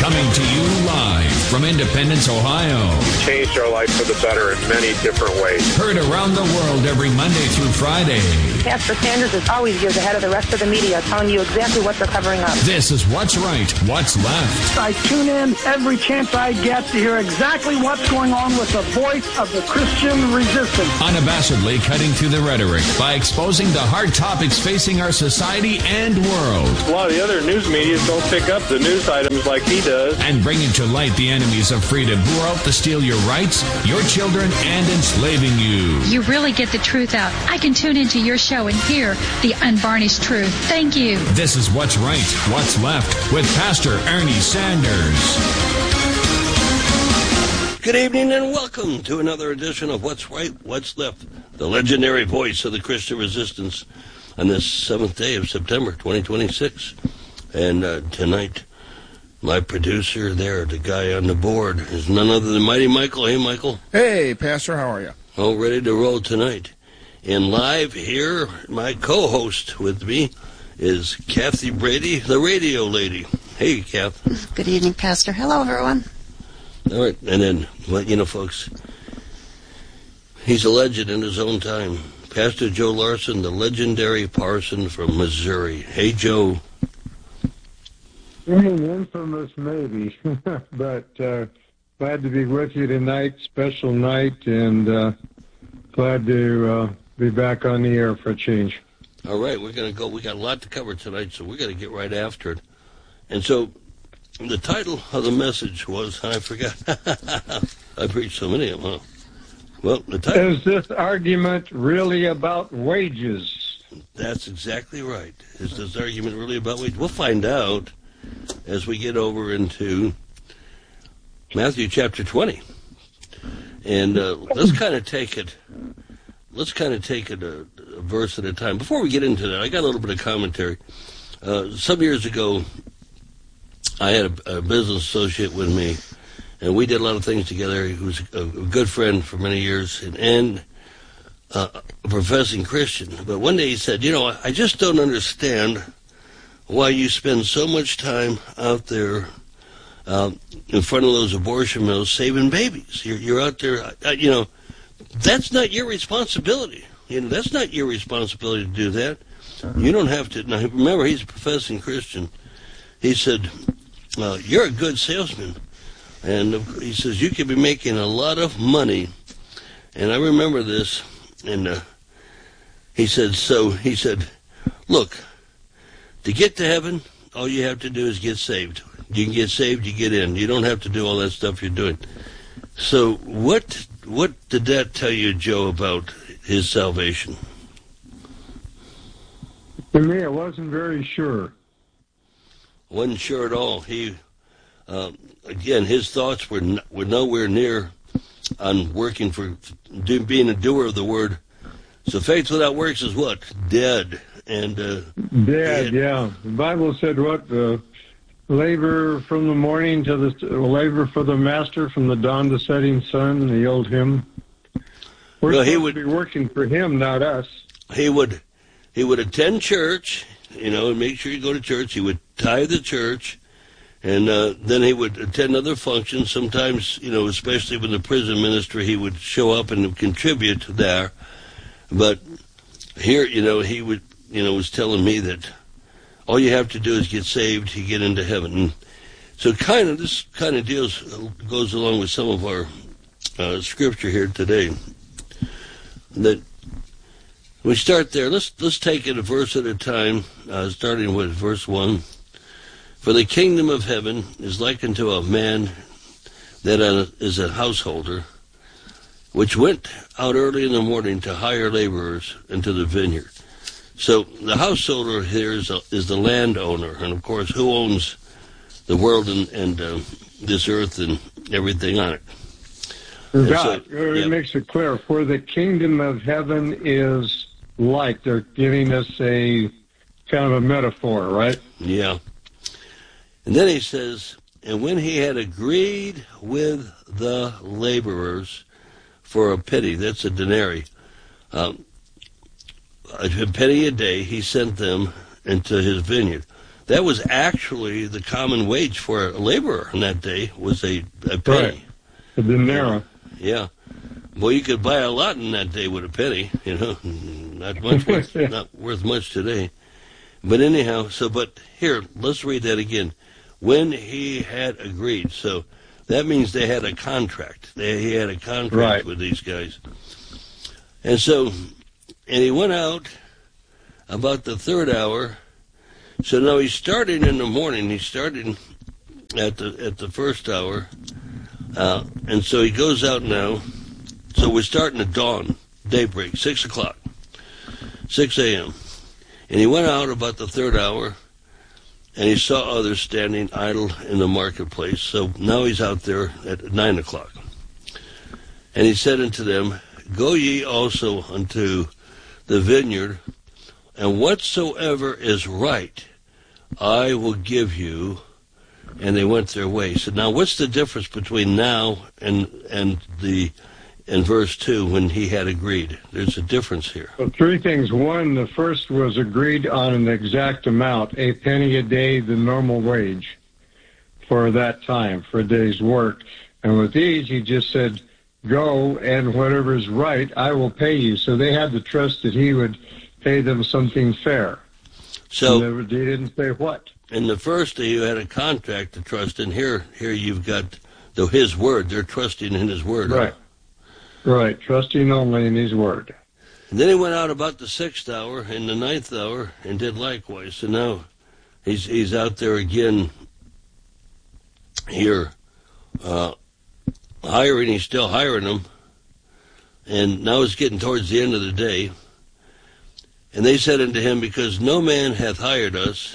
Coming to you live from Independence, Ohio. Changed our life for the better in many different ways. Heard around the world every Monday through Friday. Pastor Sanders is always years ahead of the rest of the media, telling you exactly what they're covering up. This is What's Right, What's Left. I tune in every chance I get to hear exactly what's going on with the voice of the Christian resistance. Unabashedly cutting through the rhetoric by exposing the hard topics facing our society and world. A lot of the other news media don't pick up the news items like he does. And bringing to light the enemies of freedom who are out to steal your rights, your children, and enslaving you. You really get the truth out. I can tune into your show and hear the unvarnished truth. Thank you. This is What's Right, What's Left with Pastor Ernie Sanders. Good evening and welcome to another edition of What's Right, What's Left, the legendary voice of the Christian resistance on this 7th day of September 2026. And tonight, my producer there, the guy on the board, is none other than Mighty Michael. Hey, Michael. Hey, Pastor, how are you? All ready to roll tonight. And live here, my co-host with me is Kathy Brady, the radio lady. Hey, Kath. Good evening, Pastor. Hello, everyone. All right, and then, well, you know, folks, he's a legend in his own time. Pastor Joe Larson, the legendary parson from Missouri. Hey, Joe. Infamous, maybe, but glad to be with you tonight. Special night, and glad to be back on the air for a change. All right, we're going to go. We got a lot to cover tonight, so we're going to get right after it. And so the title of the message was, I forgot. I preached so many of them, huh? Well, the title... Is this argument really about wages? That's exactly right. Is this argument really about wages? We'll find out as we get over into Matthew chapter 20. And let's kind of take it a verse at a time. Before we get into that, I got a little bit of commentary. Some years ago, I had a business associate with me, and we did a lot of things together. He was a good friend for many years and a professing Christian. But one day he said, you know, I just don't understand why you spend so much time out there in front of those abortion mills saving babies. You're out there, you know, that's not your responsibility. You know, that's not your responsibility to do that. You don't have to. Now, remember, he's a professing Christian. He said, you're a good salesman. And he says, you could be making a lot of money. And I remember this. And he said, look, to get to heaven, all you have to do is get saved. You can get saved, you get in. You don't have to do all that stuff you're doing. So what did that tell you, Joe, about his salvation? To me, I wasn't very sure. Wasn't sure at all. He, again, his thoughts were nowhere near on working for being a doer of the word. So faith without works is what? Dead. And dead, yeah. The Bible said what? Labor from the morning to the labor for the master from the dawn to setting sun, the old hymn. We're supposed to be working for him, not us. He would attend church, you know, and make sure you go to church. He would tithe the church, and then he would attend other functions. Sometimes, you know, especially with the prison ministry, he would show up and contribute there. But here, you know, he would, you know, was telling me that all you have to do is get saved, you get into heaven. And so this kind of goes along with some of our scripture here today. That we start there. Let's take it a verse at a time, starting with verse 1. For the kingdom of heaven is like unto a man that is a householder, which went out early in the morning to hire laborers into the vineyard. So the householder here is the landowner, and of course, who owns the world and this earth and everything on it? God, it makes it clear. For the kingdom of heaven is like. They're giving us a kind of a metaphor, right? Yeah. And then he says, and when he had agreed with the laborers for a penny, that's a denarii, a penny a day, he sent them into his vineyard. that was actually the common wage for a laborer in that day, was a penny. Right. A denarius. Yeah. Well, you could buy a lot in that day with a penny, not much worth, not worth much today. But anyhow, but here, let's read that again. When he had agreed. So that means they had a contract. He had a contract with these guys. And he went out about the third hour. So now he's starting in the morning. He started at the first hour. And so he goes out now. So we're starting at dawn, daybreak, 6 o'clock, 6 a.m. And he went out about the third hour, and he saw others standing idle in the marketplace. So now he's out there at 9 o'clock. And he said unto them, Go ye also unto the vineyard, and whatsoever is right, I will give you. And they went their way. So now what's the difference between now and verse 2 when he had agreed? There's a difference here. Well, three things. One, the first was agreed on an exact amount, a penny a day, the normal wage for that time, for a day's work. And with these, he just said, go, and whatever is right, I will pay you. So they had the trust that he would pay them something fair. So they didn't say what. In the first day, you had a contract to trust, and here you've got his word. They're trusting in his word. Right. Right, trusting only in his word. And then he went out about the 6th hour and the 9th hour and did likewise. So now he's out there again here hiring. He's still hiring them. And now it's getting towards the end of the day. And they said unto him, Because no man hath hired us.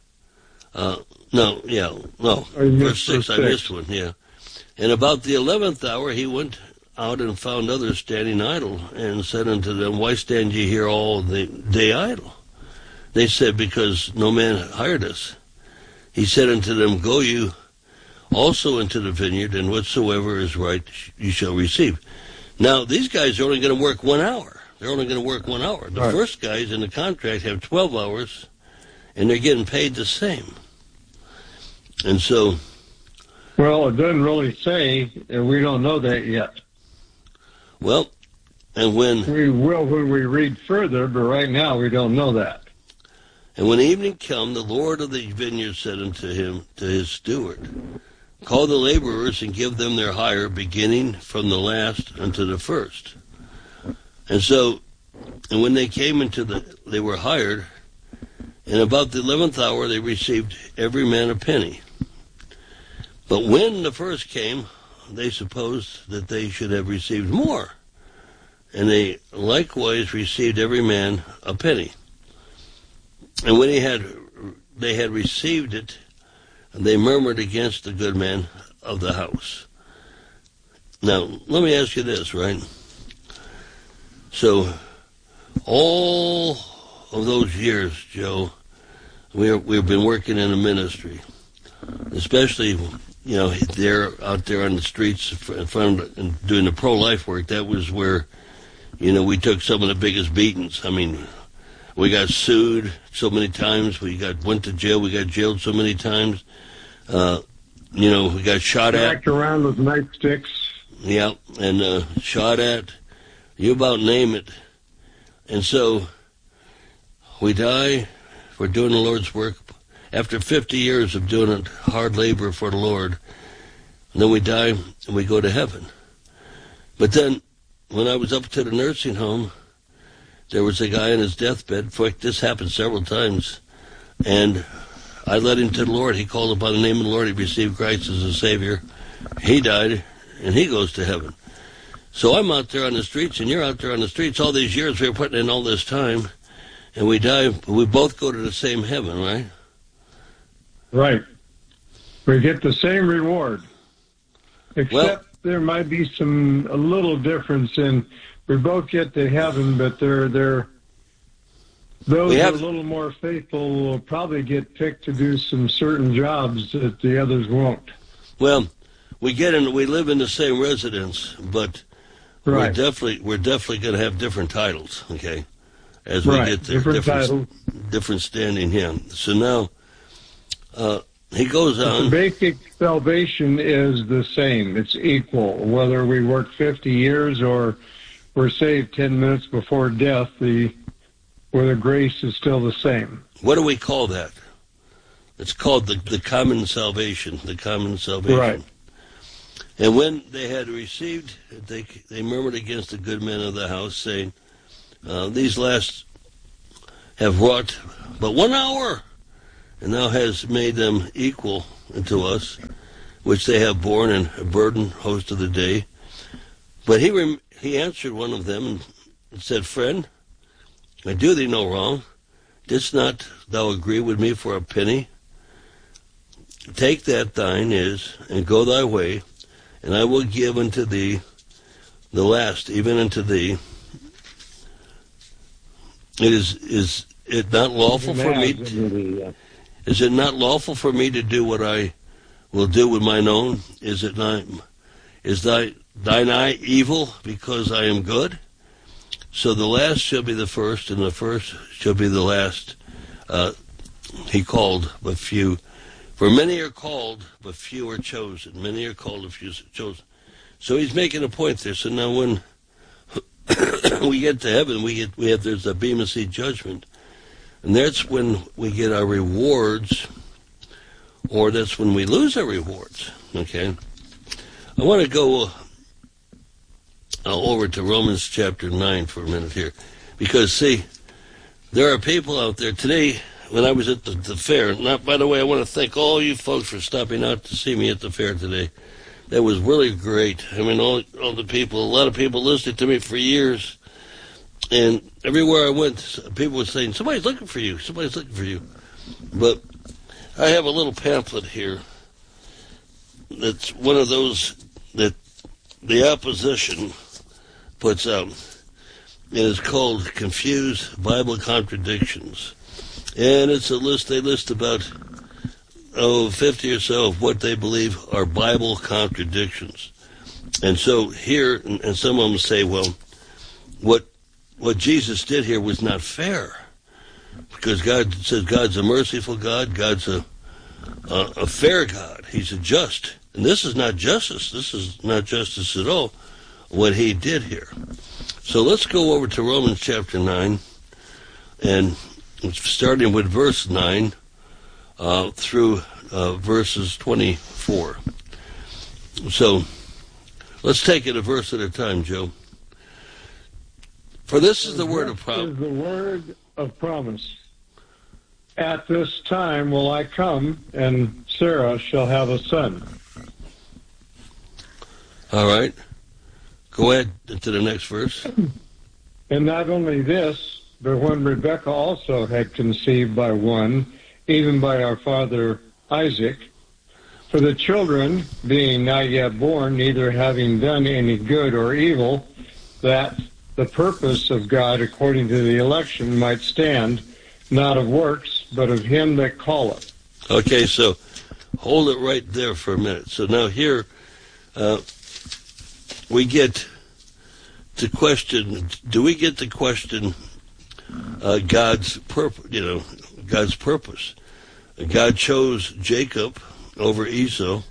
Verse 6, I missed one, yeah. And about the 11th hour he went out and found others standing idle, and said unto them, Why stand ye here all the day idle? They said, Because no man hired us. He said unto them, Go you also into the vineyard, and whatsoever is right you shall receive. Now, these guys are only going to work 1 hour. They're only going to work 1 hour. The first guys in the contract have 12 hours, and they're getting paid the same. And so... Well, it doesn't really say, and we don't know that yet. Well, and when... We will when we read further, but right now we don't know that. And when evening come, the Lord of the vineyard said unto him, to his steward, Call the laborers and give them their hire, beginning from the last unto the first. And when they came they were hired, and about the 11th hour they received every man a penny. But when the first came, they supposed that they should have received more, and they likewise received every man a penny. And when they had received it, they murmured against the good man of the house. Now, let me ask you this, right? So, all of those years, Joe, we've been working in a ministry, especially, they're out there on the streets in front of, and doing the pro-life work. That was where, we took some of the biggest beatings. I mean, we got sued so many times. Went to jail. We got jailed so many times. We got shot at. Whacked around with nightsticks. Yeah, and shot at. You about name it. And so we die for doing the Lord's work. After 50 years of doing hard labor for the Lord, and then we die and we go to heaven. But then, when I was up to the nursing home, there was a guy on his deathbed. In fact, this happened several times. And I led him to the Lord. He called upon the name of the Lord. He received Christ as a Savior. He died, and he goes to heaven. So I'm out there on the streets, and you're out there on the streets. All these years we were putting in all this time, and we die. We both go to the same heaven, right? Right. We get the same reward, except there might be a little difference in. We both get to heaven, but those who are a little more faithful will probably get picked to do some certain jobs that the others won't. Well, we live in the same residence, but we're definitely going to have different titles, okay? As we get there, different titles, different standing here. So now, He goes on. The basic salvation is the same. It's equal. Whether we work 50 years or we're saved 10 minutes before death, where the grace is still the same. What do we call that? It's called the common salvation. The common salvation. Right. And when they had received, they murmured against the good men of the house, saying, these last have wrought but 1 hour, and thou hast made them equal unto us, which they have borne and burdened host of the day. But he answered one of them and said, Friend, I do thee no wrong. Didst not thou agree with me for a penny? Take that thine is, and go thy way, and I will give unto thee the last, even unto thee. Is it not lawful for me? Is it not lawful for me to do what I will do with mine own? Is it not? Is thine eye evil because I am good? So the last shall be the first, and the first shall be the last. He called, but few. For many are called, but few are chosen. Many are called, but few are chosen. So he's making a point there. So now when we get to heaven, there's a Bema Seat judgment. And that's when we get our rewards, or that's when we lose our rewards. Okay? I want to go over to Romans chapter 9 for a minute here. Because, see, there are people out there today. When I was at the fair, by the way, I want to thank all you folks for stopping out to see me at the fair today. That was really great. I mean, all the people, a lot of people listened to me for years. And everywhere I went, people were saying, somebody's looking for you, somebody's looking for you. But I have a little pamphlet here that's one of those that the opposition puts out. And it's called Confused Bible Contradictions. And it's a list, they list about 50 or so of what they believe are Bible contradictions. And so here, and some of them say, well, what Jesus did here was not fair. Because God says God's a merciful God, God's a fair God, He's a just. And this is not justice, this is not justice at all, what He did here. So let's go over to Romans chapter 9, and starting with verse 9 through verses 24. So let's take it a verse at a time, Joe. For this is the word of promise. This is the word of promise. At this time will I come, and Sarah shall have a son. All right. Go ahead to the next verse. And not only this, but when Rebekah also had conceived by one, even by our father Isaac, for the children, being not yet born, neither having done any good or evil, that the purpose of God according to the election might stand, not of works, but of him that calleth. Okay, so hold it right there for a minute. So now here we get to question, do we get to question God's purpose? God's purpose. God chose Jacob over Esau,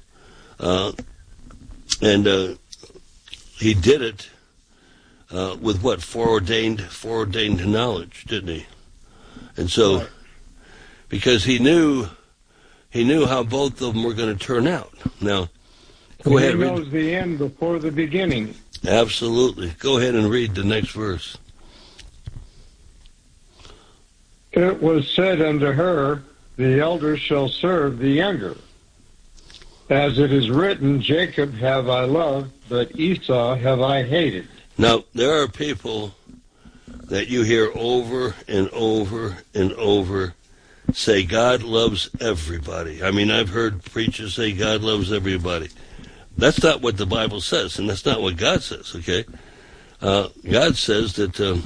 and He did it with what? Foreordained knowledge, didn't He? And so, because He knew how both of them were going to turn out. Now, go ahead. He knows the end before the beginning. Absolutely. Go ahead and read the next verse. It was said unto her, the elder shall serve the younger. As it is written, Jacob have I loved, but Esau have I hated. Now, there are people that you hear over and over and over say God loves everybody. I mean, I've heard preachers say God loves everybody. That's not what the Bible says, and that's not what God says, okay? God says that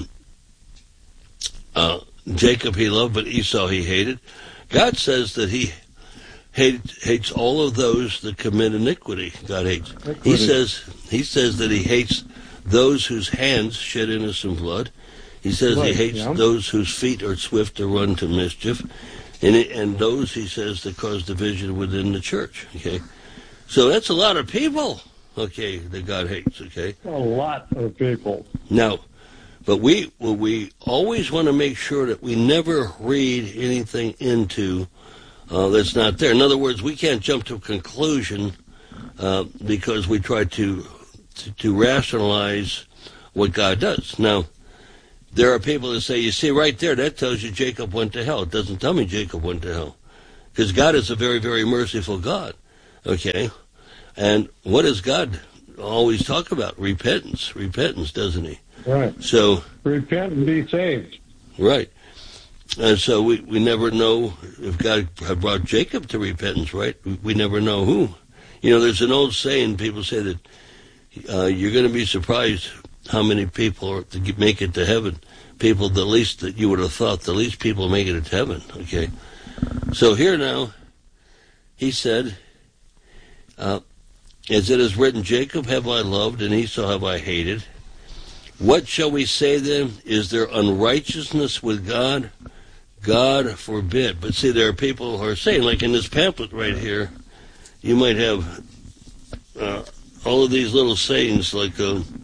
Jacob he loved, but Esau he hated. God says that He hates all of those that commit iniquity. God hates. He says that He hates those whose hands shed innocent blood. He says He hates those whose feet are swift to run to mischief. And those, he says, that cause division within the church, okay? So that's a lot of people, okay, that God hates, okay? A lot of people. Now, but we always want to make sure that we never read anything into that's not there. In other words, we can't jump to a conclusion because we try to rationalize what God does. Now, there are people that say, you see, right there, that tells you Jacob went to hell. It doesn't tell me Jacob went to hell. Because God is a very, very merciful God. Okay? And what does God always talk about? Repentance, doesn't he? Right. So repent and be saved. Right. And so we never know if God had brought Jacob to repentance, right? We never know who. You know, there's an old saying, people say that you're going to be surprised how many people are to make it to heaven. People, the least that you would have thought, the least people make it to heaven, okay? So here now, he said, as it is written, Jacob have I loved, and Esau have I hated. What shall we say then? Is there unrighteousness with God? God forbid. But see, there are people who are saying, like in this pamphlet right here, you might have all of these little sayings like,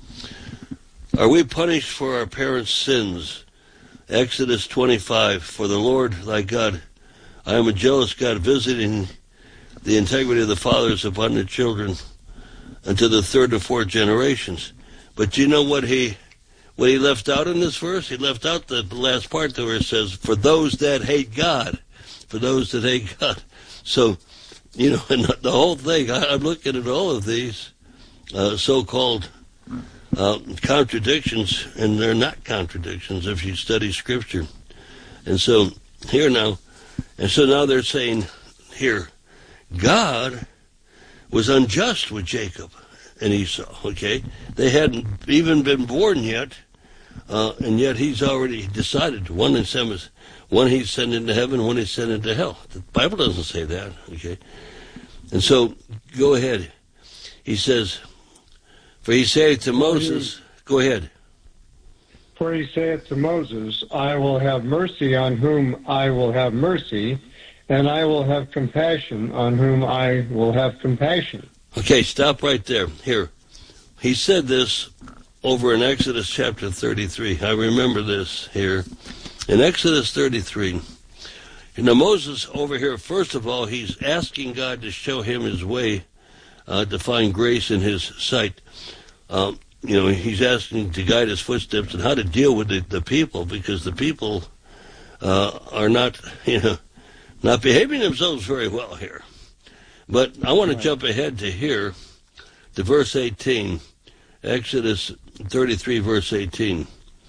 are we punished for our parents' sins? Exodus 25, for the Lord thy God, I am a jealous God, visiting the integrity of the fathers upon the children unto the third and fourth generations. But do you know what he left out in this verse? He left out the last part where it says, for those that hate God. For those that hate God. So, you know, and the whole thing, I'm looking at all of these so-called contradictions, and they're not contradictions if you study Scripture. And so, here now, and so now they're saying here, God was unjust with Jacob and Esau, okay? They hadn't even been born yet, and yet he's already decided one he's sent into heaven, one he's sent into hell. The Bible doesn't say that, okay? And so, go ahead. He says, for he saith to Moses, go ahead. For he saith to Moses, I will have mercy on whom I will have mercy, and I will have compassion on whom I will have compassion. Okay, stop right there. Here. He said this over in Exodus chapter 33. I remember this here. In Exodus 33, now Moses over here, first of all, he's asking God to show him his way, to find grace in his sight. You know, he's asking to guide his footsteps and how to deal with the people, because the people are not, not behaving themselves very well here. But I want to jump ahead to here, to verse 18, Exodus 33, verse 18.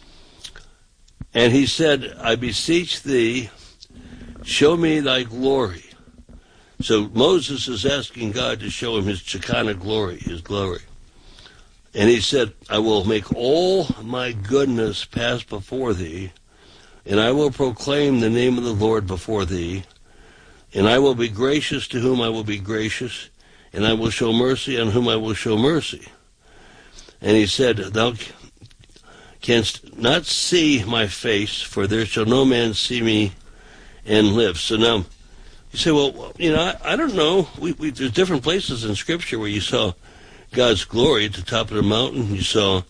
And he said, I beseech thee, show me thy glory. So Moses is asking God to show him his Shekinah glory, his glory. And he said, I will make all my goodness pass before thee, and I will proclaim the name of the Lord before thee, and I will be gracious to whom I will be gracious, and I will show mercy on whom I will show mercy. And he said, thou canst not see my face, for there shall no man see me and live. So now, you say, well, I don't know. There's different places in Scripture where you saw God's glory at the top of the mountain. You saw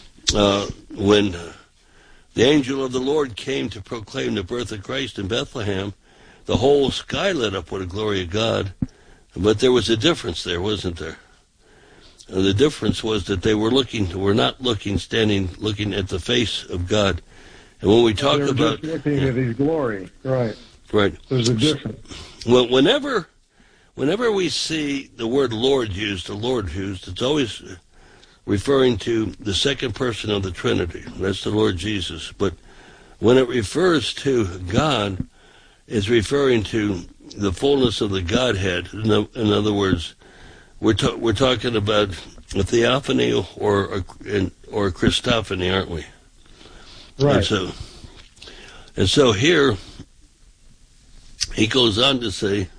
when the angel of the Lord came to proclaim the birth of Christ in Bethlehem, the whole sky lit up with the glory of God. But there was a difference there, wasn't there? And the difference was that they were not looking at the face of God. And when we talk about just looking at his glory, right? Right. There's a difference. Well, whenever we see the word Lord used, it's always referring to the second person of the Trinity. That's the Lord Jesus. But when it refers to God, it's referring to the fullness of the Godhead. In other words, we're talking about a theophany or a Christophany, aren't we? Right. And so here he goes on to say,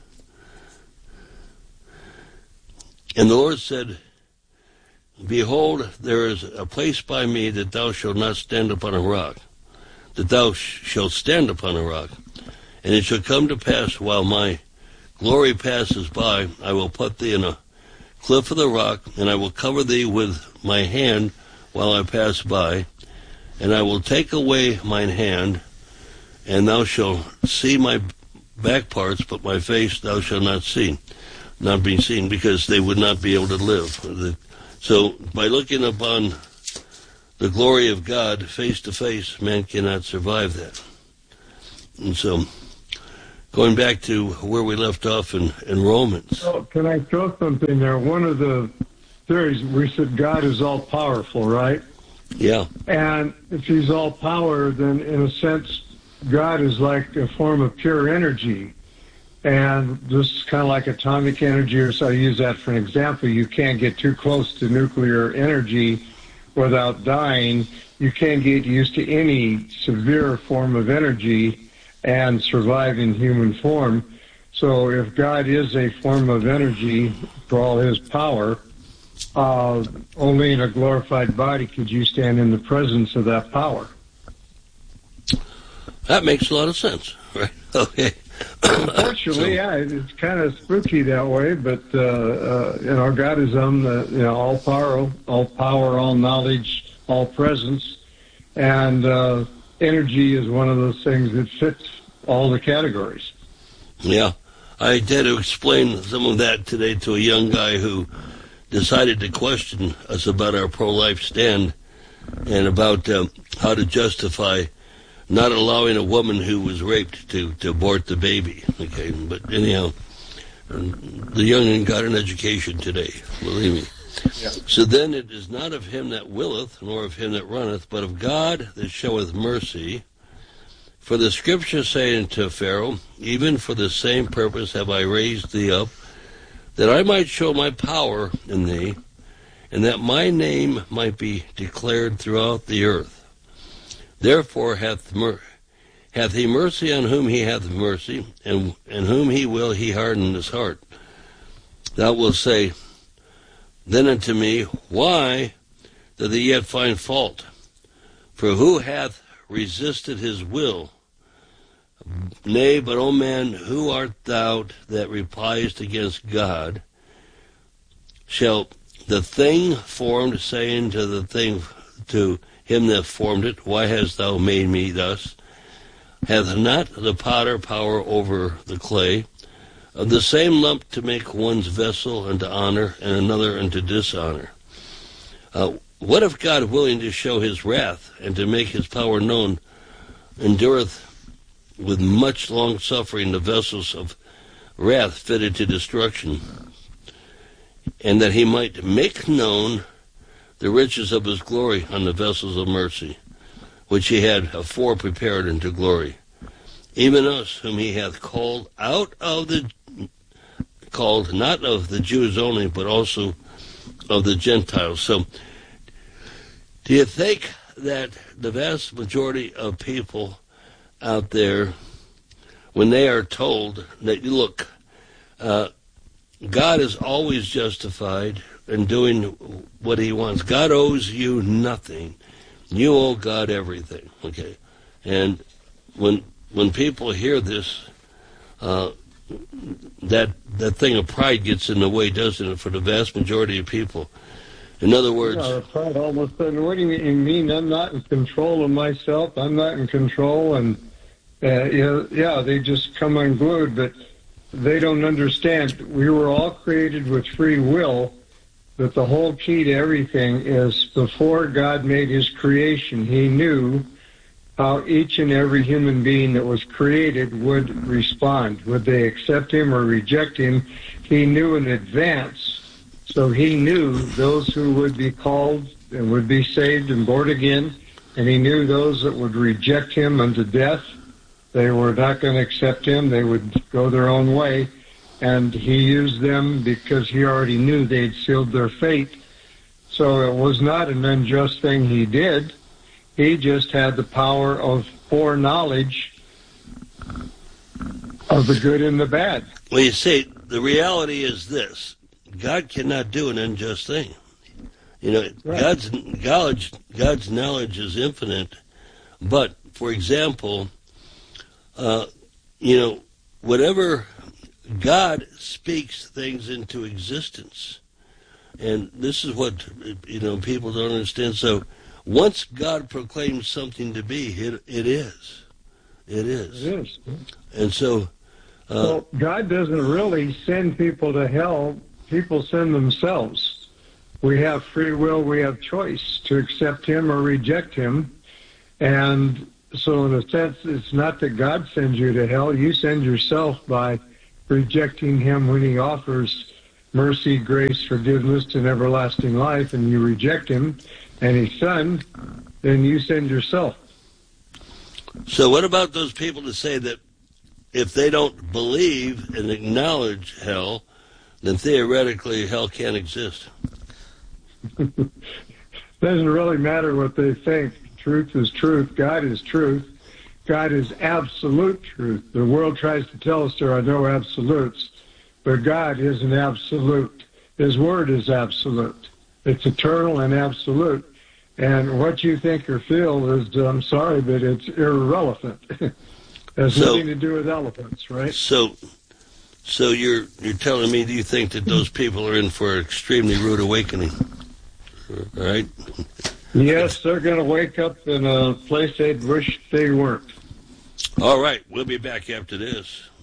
and the Lord said, behold, there is a place by me that thou shalt not stand upon a rock, that thou shalt stand upon a rock. And it shall come to pass, while my glory passes by, I will put thee in a cliff of the rock, and I will cover thee with my hand while I pass by, and I will take away mine hand, and thou shalt see my back parts, but my face thou shalt not be seen, because they would not be able to live. So by looking upon the glory of God face to face, man cannot survive that. And so, going back to where we left off in Romans. Oh, can I throw something there? One of the theories, we said God is all-powerful, right? Yeah. And if he's all-power, then in a sense, God is like a form of pure energy. And this is kind of like atomic energy, or so I use that for an example. You can't get too close to nuclear energy without dying. You can't get used to any severe form of energy and survive in human form. So if God is a form of energy for all his power, only in a glorified body could you stand in the presence of that power. That makes a lot of sense, right? Okay. Unfortunately, yeah, it's kind of spooky that way, but God is all power, all knowledge, all presence, and energy is one of those things that fits all the categories. Yeah, I had to explain some of that today to a young guy who decided to question us about our pro-life stand and about how to justify not allowing a woman who was raped to abort the baby. Okay, but anyhow, the young'un got an education today, believe me. Yeah. So then it is not of him that willeth, nor of him that runneth, but of God that showeth mercy. For the scripture saying to Pharaoh, even for the same purpose have I raised thee up, that I might show my power in thee, and that my name might be declared throughout the earth. Therefore hath he mercy on whom he hath mercy, and whom he will he harden his heart. Thou wilt say then unto me, why doth he yet find fault? For who hath resisted his will? Nay, but, O man, who art thou that repliest against God? Shall the thing formed say unto the thing to him that formed it, why hast thou made me thus? Hath not the potter power over the clay, of the same lump to make one's vessel unto honor, and another unto dishonor? What if God, willing to show his wrath, and to make his power known, endureth with much long suffering the vessels of wrath fitted to destruction, and that he might make known the riches of his glory on the vessels of mercy, which he had afore prepared unto glory, even us whom he hath called out of called not of the Jews only, but also of the Gentiles. So, do you think that the vast majority of people out there, when they are told that, look, God is always justified in doing what he wants. God owes you nothing. You owe God everything. Okay, and when people hear this, that thing of pride gets in the way, doesn't it, for the vast majority of people? In other words, pride all of a sudden. What do you mean? I'm not in control of myself. I'm not in control, and they just come unglued. But they don't understand. We were all created with free will. But the whole key to everything is before God made his creation, he knew how each and every human being that was created would respond. Would they accept him or reject him? He knew in advance. So he knew those who would be called and would be saved and born again, and he knew those that would reject him unto death. They were not going to accept him. They would go their own way. And he used them because he already knew they'd sealed their fate. So it was not an unjust thing he did. He just had the power of foreknowledge of the good and the bad. Well, you see, the reality is this. God cannot do an unjust thing. You know, right. God's knowledge is infinite. But, for example, whatever God speaks things into existence. And this is what, people don't understand. So once God proclaims something to be, it is. It is. It is. And so... well, God doesn't really send people to hell. People send themselves. We have free will. We have choice to accept him or reject him. And so in a sense, it's not that God sends you to hell. You send yourself by rejecting him when he offers mercy, grace, forgiveness, and everlasting life, and you reject him and his son, then you send yourself. So what about those people that say that if they don't believe and acknowledge hell, then theoretically hell can't exist? Doesn't really matter what they think. Truth is truth. God is truth. God is absolute truth. The world tries to tell us there are no absolutes, but God is an absolute. His word is absolute. It's eternal and absolute. And what you think or feel is, I'm sorry, but it's irrelevant. It has nothing to do with elephants, right? So you're telling me, do you think that those people are in for an extremely rude awakening? Right? Yes, they're going to wake up in a place they'd wish they weren't. All right, we'll be back after this.